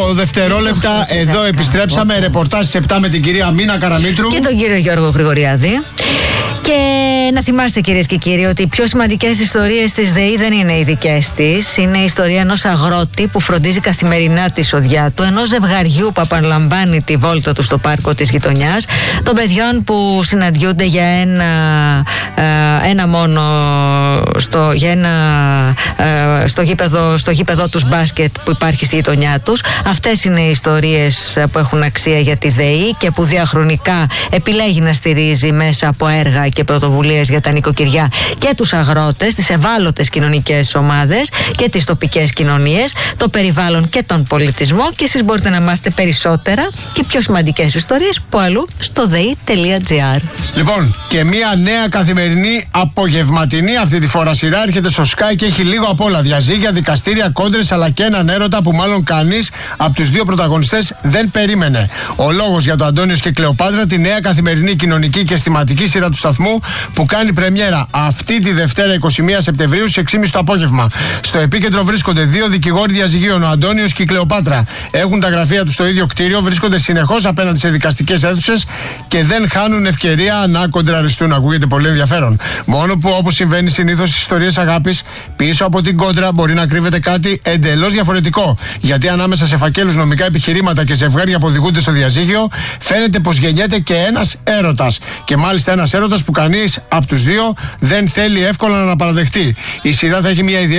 δευτερόλεπτα. Εδώ επιστρέψαμε. Ρεπορτάζ 7 με την κυρία Μίνα Καραμήτρου και τον κύριο Γιώργο Γρηγοριάδη. Και να θυμάστε, κυρίες και κύριοι, ότι οι πιο σημαντικές ιστορίες της ΔΕΗ δεν είναι οι δικές της. Είναι η ιστορία ενός αγρότη που φροντίζει καθημερινά τη σοδιά του, ενός ζευγαριού που απαναλαμβάνει τη βόλτα του στο πάρκο της γειτονιάς, των παιδιών που συναντιούνται για ένα μόνο στο γήπεδο τους μπάσκετ που υπάρχει στη γειτονιά τους. Αυτές είναι οι ιστορίες που έχουν αξία για τη ΔΕΗ και που διαχρονικά επιλέγει να στηρίζει μέσα από έργα και πρωτοβουλίες για τα νοικοκυριά και τους αγρότες, τις ευάλωτες κοινωνικές ομάδες και τις τοπικές κοινωνίες, το περιβάλλον και τον πολιτισμό. Και εσείς μπορείτε να μάθετε περισσότερα και πιο σημαντικές ιστορίες που αλλού στο dei.gr. Λοιπόν, και μια νέα καθημερινή απογευματινή αυτή τη φορά σειρά έρχεται στο Sky και έχει λίγο απ' όλα. Διαζύγια, δικαστήρια, κόντρες αλλά και έναν έρωτα που μάλλον κανείς από τους δύο πρωταγωνιστές δεν περίμενε. Ο λόγος για το Αντώνιος και Κλεοπάτρα, τη νέα καθημερινή κοινωνική και αισθηματική σειρά του σταθμού που κάνει πρεμιέρα αυτή τη Δευτέρα 21 Σεπτεμβρίου στις 6.30 το απόγευμα. Στο επίκεντρο βρίσκονται δύο δικηγόροι διαζυγίων, ο Αντώνιος και η Κλεοπάτρα. Έχουν τα γραφεία τους στο ίδιο κτίριο, βρίσκονται συνεχώς απέναντι σε δικαστικές αίθουσες και δεν χάνουν ευκαιρία να κοντραριστούν. Ακούγεται πολύ ενδιαφέρον. Μόνο που, όπως συμβαίνει συνήθως στις ιστορίες αγάπης, πίσω από την κόντρα μπορεί να κρύβεται κάτι εντελώς διαφορετικό. Γιατί ανάμεσα σε φακέλους, νομικά επιχειρήματα και ζευγάρια που οδηγούνται στο διαζύγιο, φαίνεται πως γεννιέται και ένας έρωτας. Και μάλιστα ένας έρωτας που κανείς από τους δύο δεν θέλει εύκολα να παραδεχτεί. Η σειρά θα έχει μια ιδιαίτερη